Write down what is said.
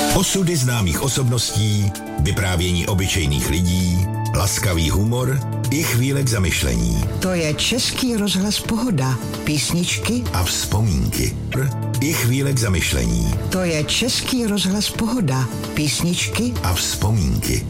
Osudy známých osobností, vyprávění obyčejných lidí, laskavý humor i chvíle k zamyšlení. To je Český rozhlas Pohoda. Písničky a vzpomínky. I chvíle k zamyšlení. To je Český rozhlas Pohoda. Písničky a vzpomínky.